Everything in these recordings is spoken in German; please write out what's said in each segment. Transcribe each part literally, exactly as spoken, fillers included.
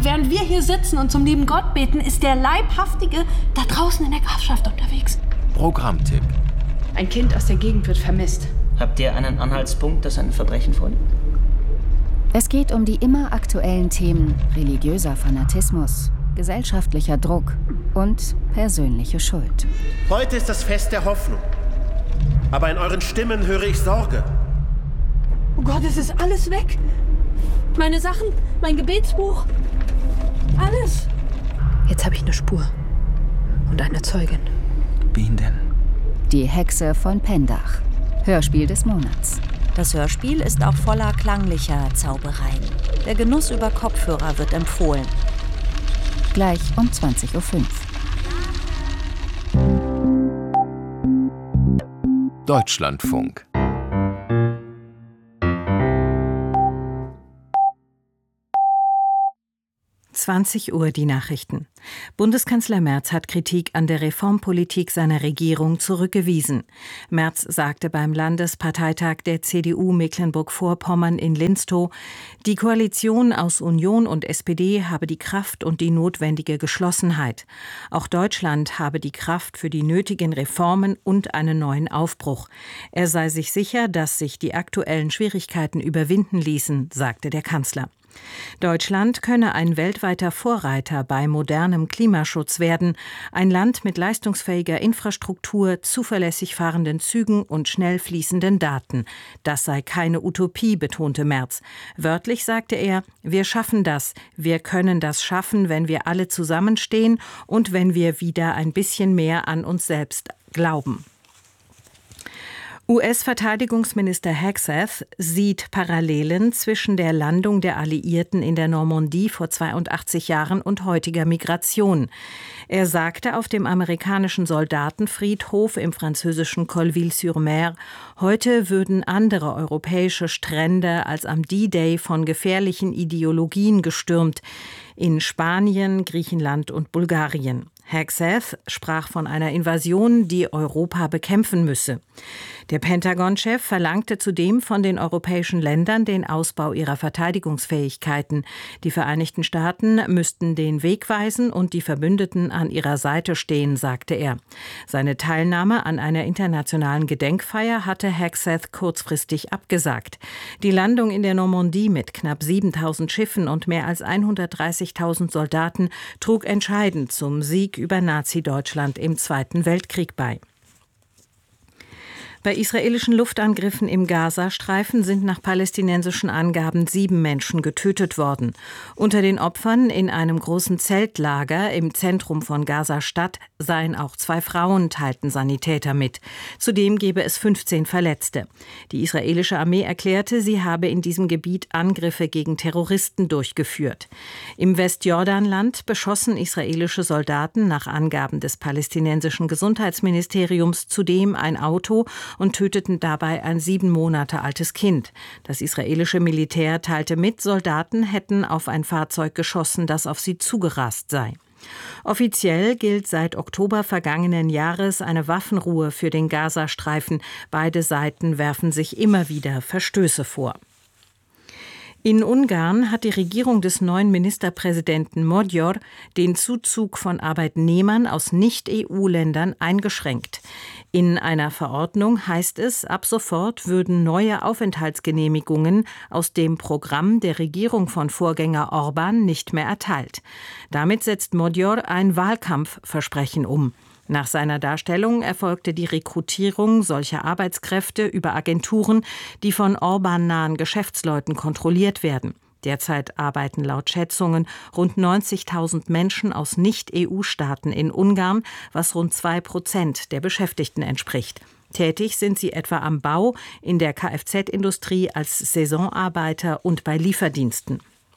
Während wir hier sitzen und zum lieben Gott beten, ist der Leibhaftige da draußen in der Grafschaft unterwegs. Programmtipp. Ein Kind aus der Gegend wird vermisst. Habt ihr einen Anhaltspunkt, dass ein Verbrechen vorliegt? Es geht um die immer aktuellen Themen religiöser Fanatismus, gesellschaftlicher Druck und persönliche Schuld. Heute ist das Fest der Hoffnung. Aber in euren Stimmen höre ich Sorge. Oh Gott, es ist alles weg. Meine Sachen, mein Gebetsbuch, alles. Jetzt habe ich eine Spur und eine Zeugin. Wen denn? Die Hexe von Pendach. Hörspiel des Monats. Das Hörspiel ist auch voller klanglicher Zaubereien. Der Genuss über Kopfhörer wird empfohlen. Gleich um zwanzig Uhr fünf. Deutschlandfunk. zwanzig Uhr die Nachrichten. Bundeskanzler Merz hat Kritik an der Reformpolitik seiner Regierung zurückgewiesen. Merz sagte beim Landesparteitag der C D U Mecklenburg-Vorpommern in Linstow, die Koalition aus Union und S P D habe die Kraft und die notwendige Geschlossenheit. Auch Deutschland habe die Kraft für die nötigen Reformen und einen neuen Aufbruch. Er sei sich sicher, dass sich die aktuellen Schwierigkeiten überwinden ließen, sagte der Kanzler. Deutschland könne ein weltweiter Vorreiter bei modernem Klimaschutz werden, ein Land mit leistungsfähiger Infrastruktur, zuverlässig fahrenden Zügen und schnell fließenden Daten. Das sei keine Utopie, betonte Merz. Wörtlich sagte er, wir schaffen das, wir können das schaffen, wenn wir alle zusammenstehen und wenn wir wieder ein bisschen mehr an uns selbst glauben. U S-Verteidigungsminister Hegseth sieht Parallelen zwischen der Landung der Alliierten in der Normandie vor zweiundachtzig Jahren und heutiger Migration. Er sagte auf dem amerikanischen Soldatenfriedhof im französischen Colleville-sur-Mer, heute würden andere europäische Strände als am D-Day von gefährlichen Ideologien gestürmt, in Spanien, Griechenland und Bulgarien. Hegseth sprach von einer Invasion, die Europa bekämpfen müsse. Der Pentagon-Chef verlangte zudem von den europäischen Ländern den Ausbau ihrer Verteidigungsfähigkeiten. Die Vereinigten Staaten müssten den Weg weisen und die Verbündeten an ihrer Seite stehen, sagte er. Seine Teilnahme an einer internationalen Gedenkfeier hatte Hegseth kurzfristig abgesagt. Die Landung in der Normandie mit knapp siebentausend Schiffen und mehr als hundertdreißigtausend Soldaten trug entscheidend zum Sieg über Nazi-Deutschland im Zweiten Weltkrieg bei. Bei israelischen Luftangriffen im Gazastreifen sind nach palästinensischen Angaben sieben Menschen getötet worden. Unter den Opfern in einem großen Zeltlager im Zentrum von Gaza-Stadt seien auch zwei Frauen, teilten Sanitäter mit. Zudem gebe es fünfzehn Verletzte. Die israelische Armee erklärte, sie habe in diesem Gebiet Angriffe gegen Terroristen durchgeführt. Im Westjordanland beschossen israelische Soldaten nach Angaben des palästinensischen Gesundheitsministeriums zudem ein Auto und töteten dabei ein sieben Monate altes Kind. Das israelische Militär teilte mit, Soldaten hätten auf ein Fahrzeug geschossen, das auf sie zugerast sei. Offiziell gilt seit Oktober vergangenen Jahres eine Waffenruhe für den Gazastreifen. Beide Seiten werfen sich immer wieder Verstöße vor. In Ungarn hat die Regierung des neuen Ministerpräsidenten Magyar den Zuzug von Arbeitnehmern aus Nicht-E U-Ländern eingeschränkt. In einer Verordnung heißt es, ab sofort würden neue Aufenthaltsgenehmigungen aus dem Programm der Regierung von Vorgänger Orbán nicht mehr erteilt. Damit setzt Magyar ein Wahlkampfversprechen um. Nach seiner Darstellung erfolgte die Rekrutierung solcher Arbeitskräfte über Agenturen, die von Orbán-nahen Geschäftsleuten kontrolliert werden. Derzeit arbeiten laut Schätzungen rund neunzigtausend Menschen aus Nicht-E U-Staaten in Ungarn, was rund zwei Prozent der Beschäftigten entspricht. Tätig sind sie etwa am Bau, in der Kfz-Industrie als Saisonarbeiter und bei Lieferdiensten.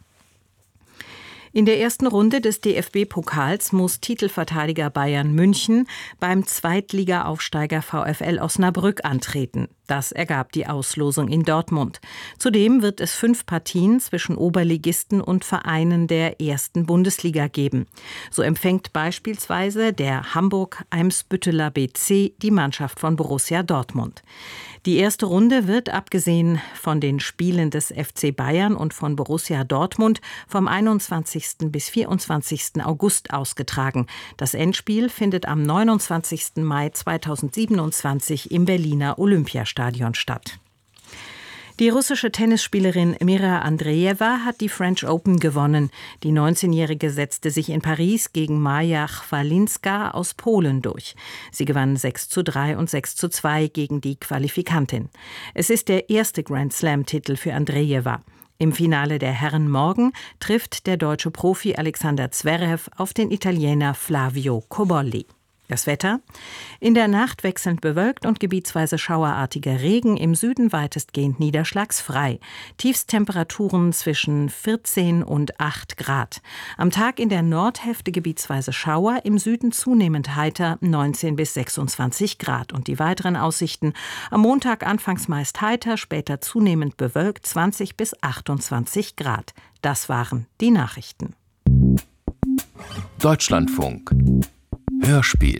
In der ersten Runde des D F B-Pokals muss Titelverteidiger Bayern München beim Zweitliga-Aufsteiger VfL Osnabrück antreten. Das ergab die Auslosung in Dortmund. Zudem wird es fünf Partien zwischen Oberligisten und Vereinen der ersten Bundesliga geben. So empfängt beispielsweise der Hamburg-Eimsbütteler B C die Mannschaft von Borussia Dortmund. Die erste Runde wird, abgesehen von den Spielen des F C Bayern und von Borussia Dortmund, vom einundzwanzigsten bis vierundzwanzigsten August ausgetragen. Das Endspiel findet am neunundzwanzigsten Mai zweitausendsiebenundzwanzig im Berliner Olympiastadion statt. Die russische Tennisspielerin Mira Andreeva hat die French Open gewonnen. Die neunzehnjährige setzte sich in Paris gegen Maja Chwalinska aus Polen durch. Sie gewann sechs zu drei und sechs zu zwei gegen die Qualifikantin. Es ist der erste Grand-Slam-Titel für Andreeva. Im Finale der Herren morgen trifft der deutsche Profi Alexander Zverev auf den Italiener Flavio Cobolli. Das Wetter: In der Nacht wechselnd bewölkt und gebietsweise schauerartiger Regen, im Süden weitestgehend niederschlagsfrei. Tiefsttemperaturen zwischen vierzehn und acht Grad. Am Tag in der Nordhälfte gebietsweise Schauer, im Süden zunehmend heiter, neunzehn bis sechsundzwanzig Grad. Und die weiteren Aussichten: Am Montag anfangs meist heiter, später zunehmend bewölkt, zwanzig bis achtundzwanzig Grad. Das waren die Nachrichten. Deutschlandfunk Hörspiel.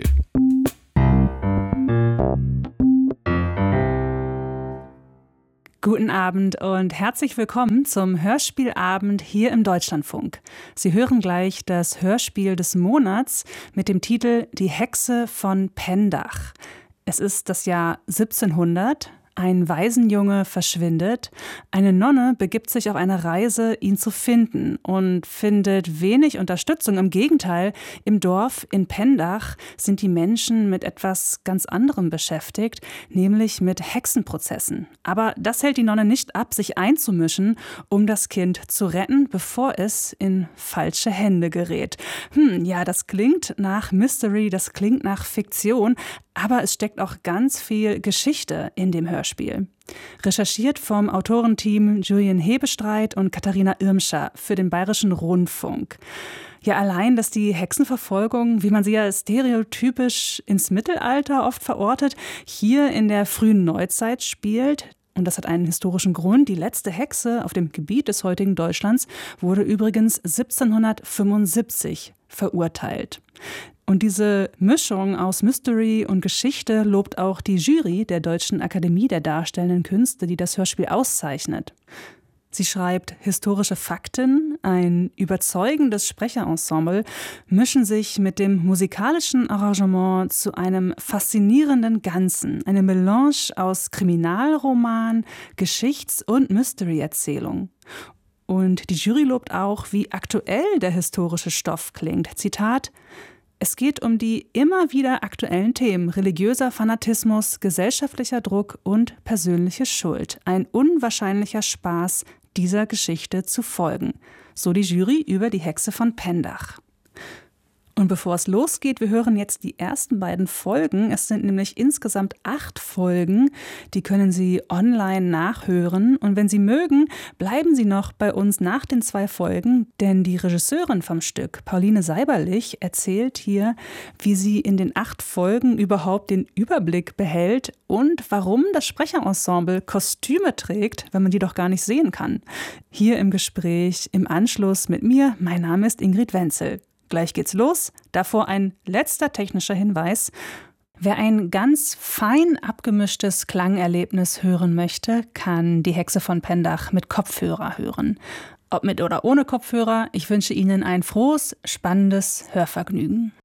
Guten Abend und herzlich willkommen zum Hörspielabend hier im Deutschlandfunk. Sie hören gleich das Hörspiel des Monats mit dem Titel Die Hexe von Pendach. Es ist das Jahr siebzehnhundert. Ein Waisenjunge verschwindet. Eine Nonne begibt sich auf eine Reise, ihn zu finden, und findet wenig Unterstützung. Im Gegenteil, im Dorf in Pendach sind die Menschen mit etwas ganz anderem beschäftigt, nämlich mit Hexenprozessen. Aber das hält die Nonne nicht ab, sich einzumischen, um das Kind zu retten, bevor es in falsche Hände gerät. Hm, ja, das klingt nach Mystery, das klingt nach Fiktion, aber es steckt auch ganz viel Geschichte in dem Hörspiel. Recherchiert vom Autorenteam Julian Hebestreit und Katharina Irmscher für den Bayerischen Rundfunk. Ja, allein, dass die Hexenverfolgung, wie man sie ja stereotypisch ins Mittelalter oft verortet, hier in der frühen Neuzeit spielt. Und das hat einen historischen Grund. Die letzte Hexe auf dem Gebiet des heutigen Deutschlands wurde übrigens siebzehnhundertfünfundsiebzig verurteilt. Und diese Mischung aus Mystery und Geschichte lobt auch die Jury der Deutschen Akademie der Darstellenden Künste, die das Hörspiel auszeichnet. Sie schreibt, historische Fakten, ein überzeugendes Sprecherensemble mischen sich mit dem musikalischen Arrangement zu einem faszinierenden Ganzen, eine Melange aus Kriminalroman, Geschichts- und Mystery-Erzählung. Und die Jury lobt auch, wie aktuell der historische Stoff klingt. Zitat: Es geht um die immer wieder aktuellen Themen religiöser Fanatismus, gesellschaftlicher Druck und persönliche Schuld. Ein unwahrscheinlicher Spaß, dieser Geschichte zu folgen. So die Jury über die Hexe von Pendach. Und bevor es losgeht, wir hören jetzt die ersten beiden Folgen. Es sind nämlich insgesamt acht Folgen. Die können Sie online nachhören. Und wenn Sie mögen, bleiben Sie noch bei uns nach den zwei Folgen. Denn die Regisseurin vom Stück, Pauline Seiberlich, erzählt hier, wie sie in den acht Folgen überhaupt den Überblick behält und warum das Sprecherensemble Kostüme trägt, wenn man die doch gar nicht sehen kann. Hier im Gespräch im Anschluss mit mir. Mein Name ist Ingrid Wenzel. Gleich geht's los. Davor ein letzter technischer Hinweis. Wer ein ganz fein abgemischtes Klangerlebnis hören möchte, kann die Hexe von Pendach mit Kopfhörer hören. Ob mit oder ohne Kopfhörer, ich wünsche Ihnen ein frohes, spannendes Hörvergnügen.